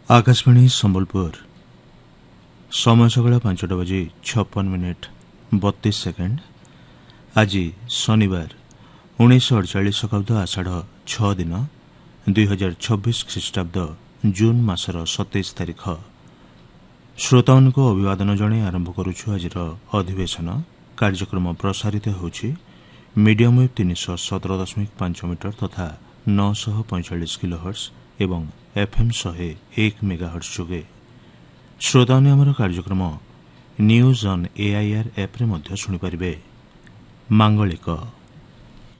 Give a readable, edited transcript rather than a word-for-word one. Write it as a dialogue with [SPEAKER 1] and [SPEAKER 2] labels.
[SPEAKER 1] आकाशवाणी सम्बलपुर समय सकाळ 5:56 32 आज शनिवार 1948 शताब्द आषाढ़ 6 दिन 2026 ख्रीष्टाब्द जून मासर 27 तारिख श्रोताओं को अभिवादन जणे आरंभ करुछु आज अधिवेशन कार्यक्रम प्रसारित होछि मीडियम वेव 317.5 मीटर तथा 945 किलोहर्ट्ज एवं एफएम 101 मेगाहर्ट्ज जोगे श्रोता ने आमर कार्यक्रम न्यूज ऑन एआईआर ऐप रे मध्य सुनि परिबे। मांगलिक